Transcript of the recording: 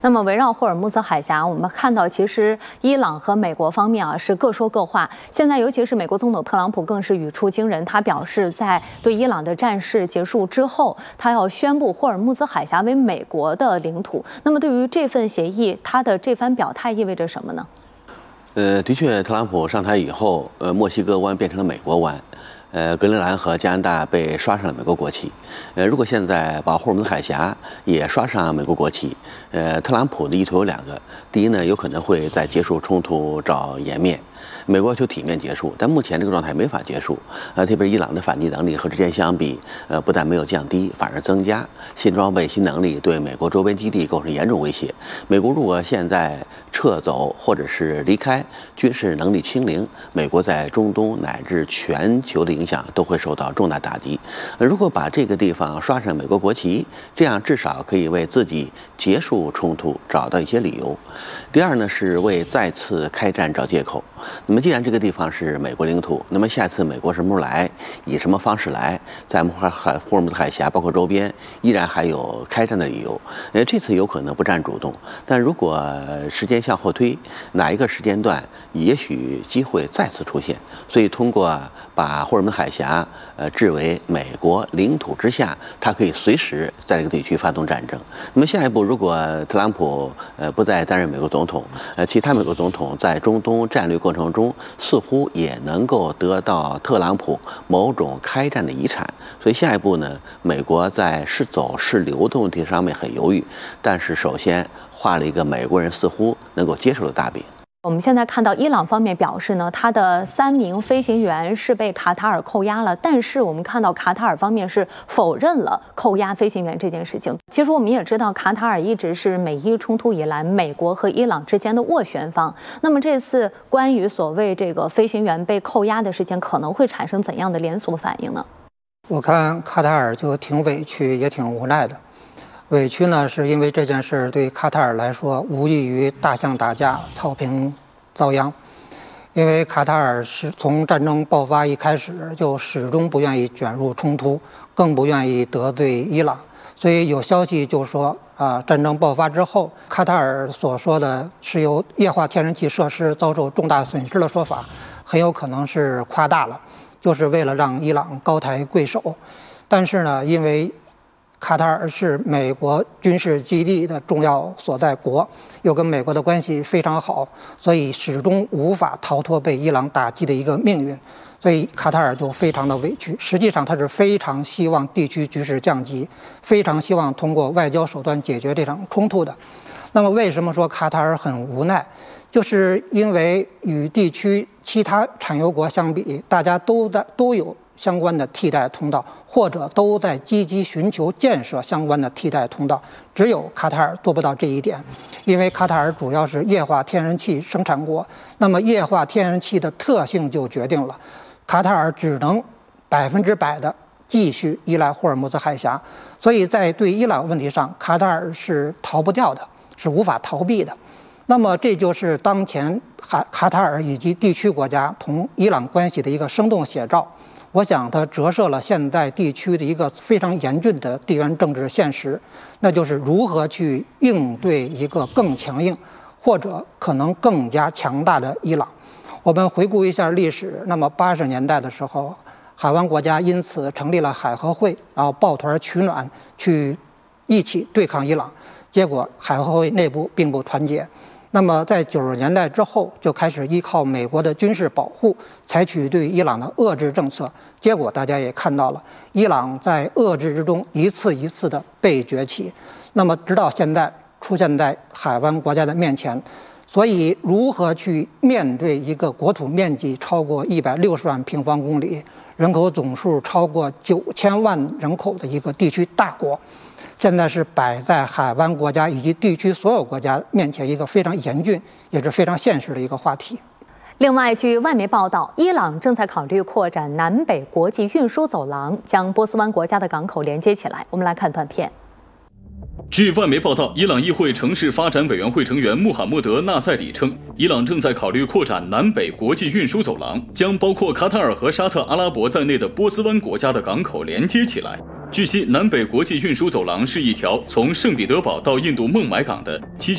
那么围绕霍尔木兹海峡，我们看到其实伊朗和美国方面是各说各话。现在尤其是美国总统特朗普更是语出惊人，他表示在对伊朗的战事结束之后，他要宣布霍尔木兹海峡为美国的领土。那么对于这份协议，他的这番表态意味着什么呢？ 的确，特朗普上台以后，墨西哥湾变成了美国湾。格陵兰和加拿大被刷上了美国国旗。如果现在把霍尔木兹海峡也刷上美国国旗，特朗普的意图有两个：第一呢，有可能会在结束冲突找颜面，美国要求体面结束，但目前这个状态没法结束。特别是伊朗的反击能力和之前相比，不但没有降低，反而增加。新装备、新能力对美国周边基地构成严重威胁。美国如果现在撤走或者是离开，军事能力清零，美国在中东乃至全球的影响都会受到重大打击。如果把这个地方刷上美国国旗，这样至少可以为自己结束冲突找到一些理由。第二呢，是为再次开战找借口。那么既然这个地方是美国领土，那么下次美国什么时候来，以什么方式来，在霍尔木兹海峡包括周边依然还有开战的理由。这次有可能不占主动，但如果时间向后推，哪一个时间段也许机会再次出现。所以通过把霍尔木兹海峡置为美国领土之下，它可以随时在这个地区发动战争。那么下一步，如果特朗普不再担任美国总统，其他美国总统在中东战略过程中似乎也能够得到特朗普某种开战的遗产。所以下一步呢，美国在是走是留的问题上面很犹豫，但是首先画了一个美国人似乎能够接受的大饼。 我们现在看到伊朗方面表示呢，他的3名飞行员是被卡塔尔扣押了，但是我们看到卡塔尔方面是否认了扣押飞行员这件事情。其实我们也知道，卡塔尔一直是美伊冲突以来美国和伊朗之间的斡旋方。那么这次关于所谓这个飞行员被扣押的事情，可能会产生怎样的连锁反应呢？ 我看卡塔尔就挺委屈，也挺无奈的。委屈呢，是因为这件事对卡塔尔来说无异于大象打架，草坪遭殃。因为卡塔尔是从战争爆发一开始就始终不愿意卷入冲突，更不愿意得罪伊朗。所以有消息就说战争爆发之后，卡塔尔所说的是由液化天然气设施遭受重大损失的说法，很有可能是夸大了，就是为了让伊朗高抬贵手。但是呢，因为卡塔尔是美国军事基地的重要所在国，又跟美国的关系非常好，所以始终无法逃脱被伊朗打击的一个命运。所以卡塔尔就非常的委屈。实际上他是非常希望地区局势降级，非常希望通过外交手段解决这场冲突的。那么为什么说卡塔尔很无奈？就是因为与地区其他产油国相比，大家都有相关的替代通道，或者都在积极寻求建设相关的替代通道，只有卡塔尔做不到这一点。因为卡塔尔主要是液化天然气生产国，那么液化天然气的特性就决定了卡塔尔只能100%的继续依赖霍尔木兹海峡。所以在对伊朗问题上，卡塔尔是逃不掉的，是无法逃避的。那么这就是当前卡塔尔以及地区国家同伊朗关系的一个生动写照。我想它折射了现在地区的一个非常严峻的地缘政治现实，那就是如何去应对一个更强硬或者可能更加强大的伊朗。我们回顾一下历史，那么80年代的时候，海湾国家因此成立了海合会，然后抱团取暖，去一起对抗伊朗。结果海合会内部并不团结。那么在90年代之后，就开始依靠美国的军事保护，采取对伊朗的遏制政策。结果大家也看到了，伊朗在遏制之中一次一次的被崛起。那么直到现在出现在海湾国家的面前。所以如何去面对一个国土面积超过160万平方公里，人口总数超过9000万人口的一个地区大国，现在是摆在海湾国家以及地区所有国家面前一个非常严峻也是非常现实的一个话题。 另外，据外媒报道，伊朗正在考虑扩展南北国际运输走廊，将波斯湾国家的港口连接起来。我们来看短片。 据外媒报道，伊朗议会城市发展委员会成员穆罕默德·纳赛里称，伊朗正在考虑扩展南北国际运输走廊，将包括卡塔尔和沙特阿拉伯在内的波斯湾国家的港口连接起来。据悉，南北国际运输走廊是一条从圣彼得堡到印度孟买港的